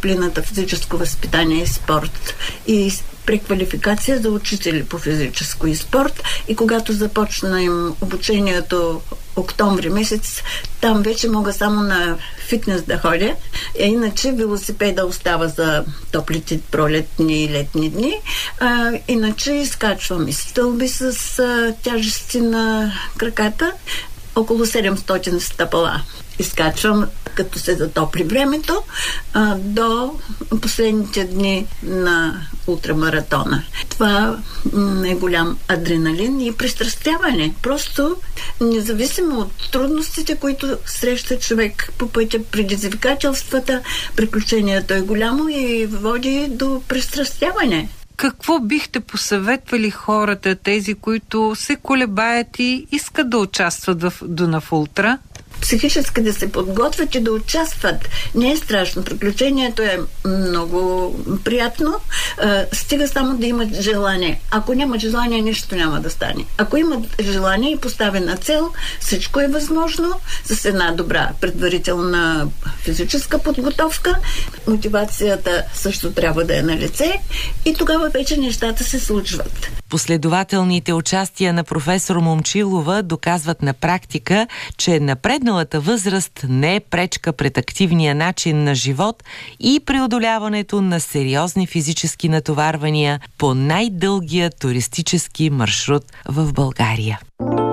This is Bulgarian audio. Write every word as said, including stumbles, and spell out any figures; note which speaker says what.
Speaker 1: дисциплината физическо възпитание и спорт и преквалификация за учители по физическо и спорт. И когато започнем обучението октомври месец, там вече мога само на фитнес да ходя. А иначе велосипеда остава за топлите пролетни и летни дни. А, иначе изкачвам и стълби с а, тяжести на краката. Около седемстотин стъпала изкачвам, като се затопли времето, а, до последните дни на ултрамаратона. Това м- е голям адреналин и пристрастяване. Просто, независимо от трудностите, които среща човек по пътя, предизвикателствата, приключението е голямо и води до пристрастяване.
Speaker 2: Какво бихте посъветвали хората, тези, които се колебаят и искат да участват в Дунав Ултра?
Speaker 1: Психически да се подготвят и да участват. Не е страшно. Приключението е много приятно. Стига само да имат желание. Ако нямат желание, нищо няма да стане. Ако имат желание и поставена цел, всичко е възможно с една добра предварителна физическа подготовка. Мотивацията също трябва да е на лице и тогава вече нещата се случват.
Speaker 3: Последователните участия на професор Момчилова доказват на практика, че напредналата възраст не е пречка пред активния начин на живот и преодоляването на сериозни физически натоварвания по най-дългия туристически маршрут в България.